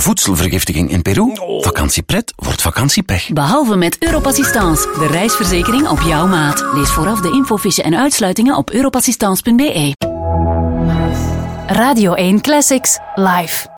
voedselvergiftiging in Peru. Vakantiepret wordt vakantiepech. Behalve met Europassistance, de reisverzekering op jouw maat. Lees vooraf de infofiche en uitsluitingen op europassistance.be. Radio 1 Classics, live.